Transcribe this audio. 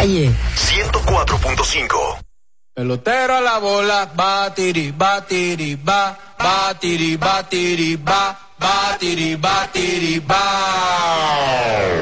calle. 104.5. Pelotero a la bola, batiri, batiri, ba, batiri, batiri, ba, batiri, batiri, ba.